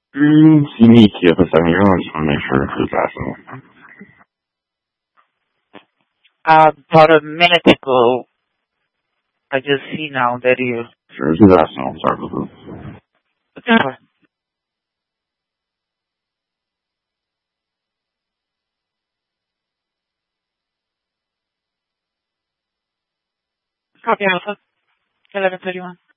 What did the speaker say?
You need to for a second. I just want to make sure who's asking. About a minute ago, I just see now that you... Sure, who's asking? I'll start with who. Copy Alpha, 1131.